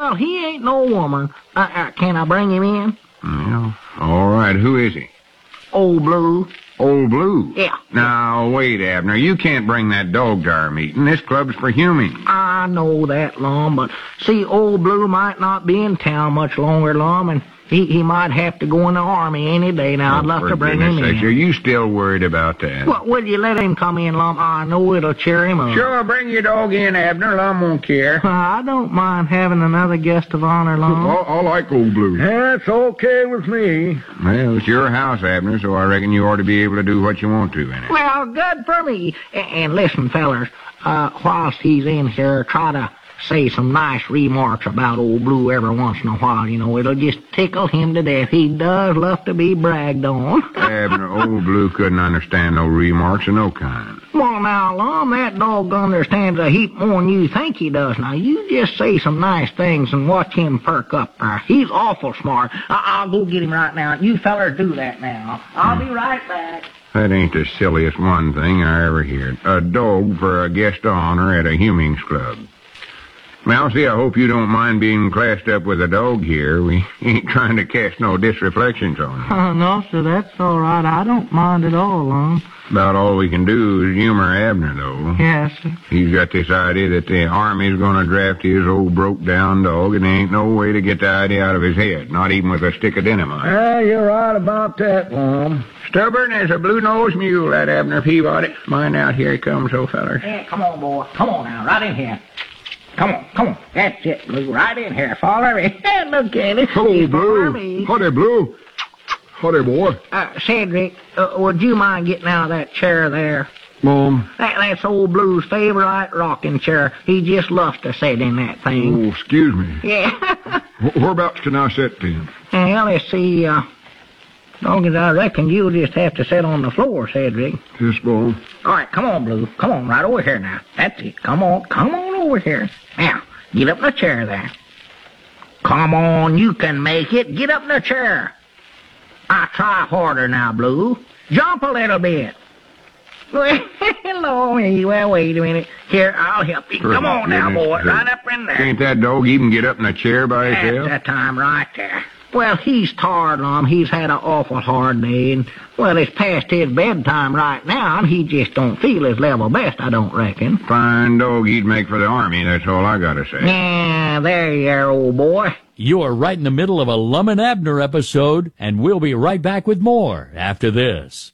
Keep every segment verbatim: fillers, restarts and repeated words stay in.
Well, he ain't no woman. Uh, uh, can I bring him in? Well, all right. Who is he? Old Blue. Old Blue? Yeah. Now, wait, Abner. You can't bring that dog to our meeting. This club's for humans. I know that, Lum, but see, Old Blue might not be in town much longer, Lum, and he, he might have to go in the army any day now. Oh, I'd love for to bring goodness him sakes, in. Are you still worried about that? Well, will you let him come in, Lum? I know it'll cheer him up. Sure, bring your dog in, Abner. Lum won't care. I don't mind having another guest of honor, Lum. I, I like Old Blue. That's okay with me. Well, it's your house, Abner, so I reckon you ought to be able to do what you want to in it. Well, good for me. A- And listen, fellers, uh, whilst he's in here, try to say some nice remarks about Old Blue every once in a while. You know, it'll just tickle him to death. He does love to be bragged on. Abner, Old Blue couldn't understand no remarks of no kind. Well, now, Lum, that dog understands a heap more than you think he does. Now, you just say some nice things and watch him perk up there. He's awful smart. I- I'll go get him right now. You fellers do that now. I'll be right back. That ain't the silliest one thing I ever heard. A dog for a guest of honor at a humings club. Mousy, I hope you don't mind being classed up with a dog here. We ain't trying to cast no disreflections on you. Uh, no, sir, that's all right. I don't mind at all, Lum. About all we can do is humor Abner, though. Yes, sir. He's got this idea that the Army's going to draft his old broke-down dog, and there ain't no way to get the idea out of his head, not even with a stick of dynamite. Yeah, you're right about that, Lum. Stubborn as a blue-nosed mule, that Abner Peabody. Mind out, here he comes, old fellers. Yeah, come on, boy. Come on now, right in here. Come on, come on. That's it, Blue. Right in here. Follow me. Look at it. Hello, He's Blue. for me. Howdy, Blue. Howdy, boy. Uh, Cedric, uh, would you mind getting out of that chair there? Mom. That, that's Old Blue's favorite rocking chair. He just loves to sit in that thing. Oh, excuse me. Yeah. Whereabouts can I sit, then? Well, let's see. Uh, long as I reckon you'll just have to sit on the floor, Cedric. Yes, Mom. All right, come on, Blue. Come on, right over here now. That's it. Come on, come on over here. Now, get up in the chair there. Come on, you can make it. Get up in the chair. I try harder now, Blue. Jump a little bit. Hello, me. Well, wait a minute. Here, I'll help you. Come on now, boy. Right up in there. Can't that dog even get up in a chair by himself? That's the time right there. Well, he's tired, Lum. He's had an awful hard day, and, well, it's past his bedtime right now, and he just don't feel his level best, I don't reckon. Fine dog he'd make for the Army, that's all I gotta say. Yeah, there you are, old boy. You are right in the middle of a Lum and Abner episode, and we'll be right back with more after this.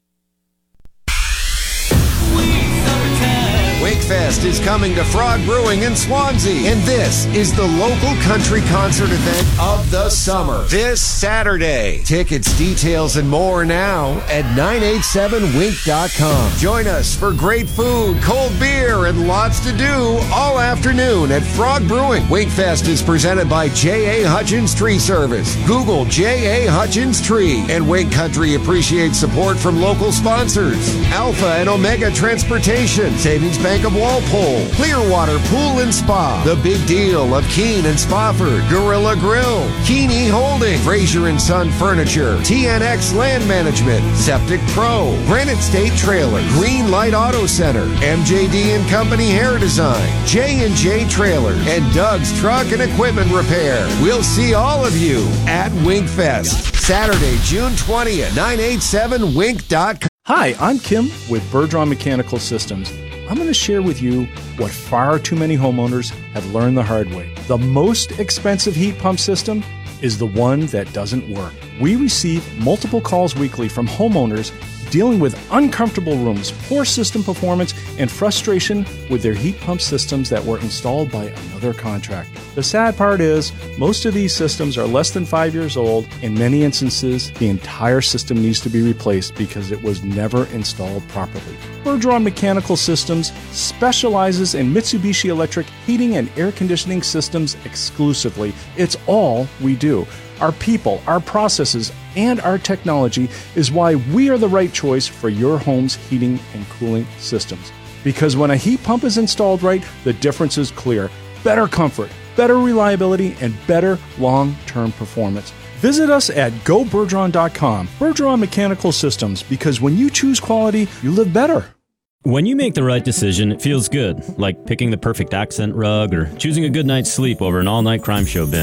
Wakefest is coming to Frog Brewing in Swansea, and this is the local country concert event of the summer. This Saturday. Tickets, details, and more now at nine eight seven wink dot com. Join us for great food, cold beer, and lots to do all afternoon at Frog Brewing. Wakefest is presented by J A. Hutchins Tree Service. Google J A. Hutchins Tree, and Wake Country appreciates support from local sponsors. Alpha and Omega Transportation, Savings Bank of Walpole, Clearwater Pool and Spa, The Big Deal of Keene and Spofford, Gorilla Grill, Keeney Holding, Fraser and Son Furniture, T N X Land Management, Septic Pro, Granite State Trailer, Green Light Auto Center, M J D and Company Hair Design, J and J Trailer, and Doug's Truck and Equipment Repair. We'll see all of you at Winkfest, Saturday, June twentieth, nine eight seven wink dot com. Hi, I'm Kim with Bergeron Mechanical Systems. I'm going to share with you what far too many homeowners have learned the hard way. The most expensive heat pump system is the one that doesn't work. We receive multiple calls weekly from homeowners dealing with uncomfortable rooms, poor system performance, and frustration with their heat pump systems that were installed by another contractor. The sad part is, most of these systems are less than five years old. In many instances, the entire system needs to be replaced because it was never installed properly. Bergeron Mechanical Systems specializes in Mitsubishi Electric heating and air conditioning systems exclusively. It's all we do. Our people, our processes, and our technology is why we are the right choice for your home's heating and cooling systems. Because when a heat pump is installed right, the difference is clear. Better comfort, better reliability, and better long-term performance. Visit us at go bergeron dot com. Bergeron Mechanical Systems, because when you choose quality, you live better. When you make the right decision, it feels good, like picking the perfect accent rug or choosing a good night's sleep over an all-night crime show binge.